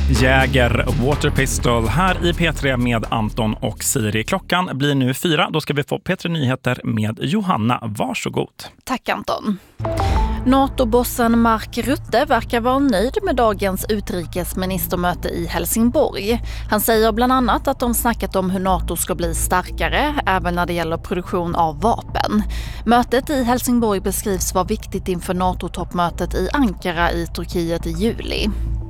Jäger Water Pistol här i P3 med Anton och Siri. Klockan blir nu 4. Då ska vi få P3 Nyheter med Johanna. Varsågod. Tack Anton. NATO-bossen Mark Rutte verkar vara nöjd med dagens utrikesministermöte i Helsingborg. Han säger bland annat att de snackat om hur NATO ska bli starkare, även när det gäller produktion av vapen. Mötet i Helsingborg beskrivs vara viktigt inför NATO-toppmötet i Ankara i Turkiet i juli.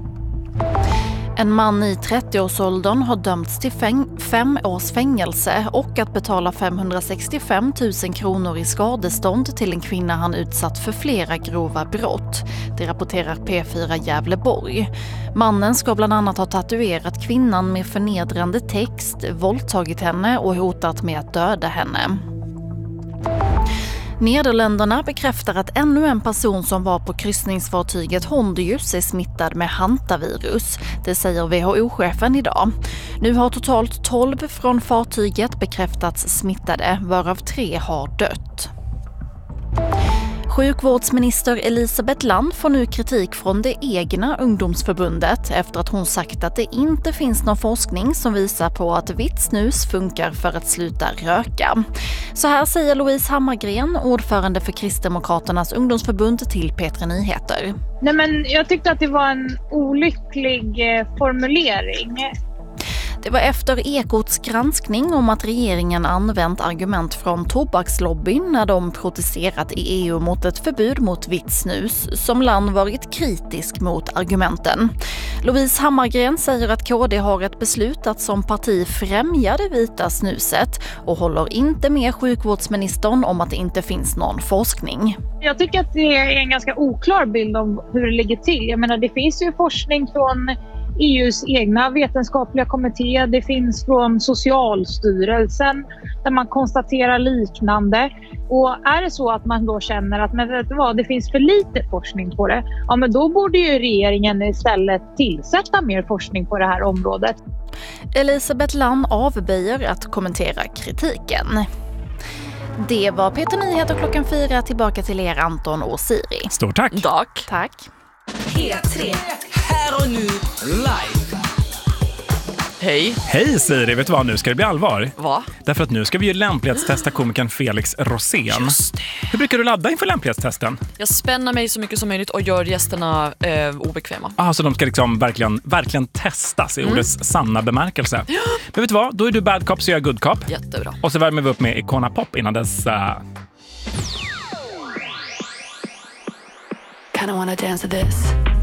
En man i 30-årsåldern har dömts till 5 års fängelse och att betala 565 000 kronor i skadestånd till en kvinna han utsatt för flera grova brott. Det rapporterar P4 Gävleborg. Mannen ska bland annat ha tatuerat kvinnan med förnedrande text, våldtagit henne och hotat med att döda henne. Nederländerna bekräftar att ännu en person som var på kryssningsfartyget Hondius är smittad med hantavirus. Det säger WHO-chefen idag. Nu har totalt 12 från fartyget bekräftats smittade, varav 3 har dött. Sjukvårdsminister Elisabeth Land får nu kritik från det egna ungdomsförbundet efter att hon sagt att det inte finns någon forskning som visar på att vitt snus funkar för att sluta röka. Så här säger Louise Hammargren, ordförande för Kristdemokraternas ungdomsförbund till P3 Nyheter. Nej, men jag tyckte att det var en olycklig formulering. Det var efter Ekots granskning om att regeringen använt argument från tobakslobbyn när de protesterat i EU mot ett förbud mot vitt snus, som Land varit kritisk mot argumenten. Louise Hammargren säger att KD har ett beslut att som parti främja det vita snuset och håller inte med sjukvårdsministern om att det inte finns någon forskning. Jag tycker att det är en ganska oklar bild om hur det ligger till. Jag menar, det finns ju forskning från EUs egna vetenskapliga kommitté, det finns från Socialstyrelsen där man konstaterar liknande. Och är det så att man då känner att men vet du vad, det finns för lite forskning på det, ja men då borde ju regeringen istället tillsätta mer forskning på det här området. Elisabeth Land avböjer att kommentera kritiken. Det var P3 Nyheter klockan 4. Tillbaka till er Anton och Siri. Stort tack. Tack. P3. Här och nu live. Hej. Hej Siri, vet du vad? Nu ska det bli allvar. Va? Därför att nu ska vi ju lämplighetstesta komikern Felix Rosén. Just det. Hur brukar du ladda inför lämplighetstesten? Jag spänner mig så mycket som möjligt och gör gästerna obekväma. Så de ska liksom verkligen testas i ordets sanna bemärkelse. Men vet du vad? Då är du bad cop så jag är good cop. Jättebra. Och så värmer vi upp med Icona Pop innan dess... Kinda wanna dance to this.